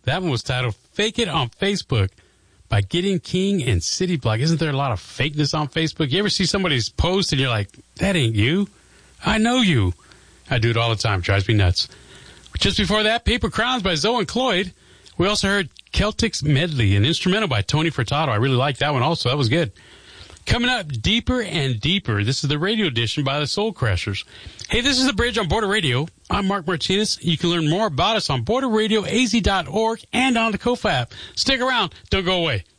That one was titled Fake It on Facebook by Gideon King and City Block. Isn't there a lot of fakeness on Facebook? You ever see somebody's post and you're like, that ain't you? I know you. I do it all the time. It drives me nuts. Just before that, Paper Crowns by Zoe and Cloyd. We also heard Celtics Medley, an instrumental by Tony Furtado. I really liked that one also. That was good. Coming up, Deeper and Deeper. This is the radio edition by the Soul Crashers. Hey, this is The Bridge on Border Radio. I'm Mark Martinez. You can learn more about us on borderradioaz.org and on the Kofa app. Stick around. Don't go away.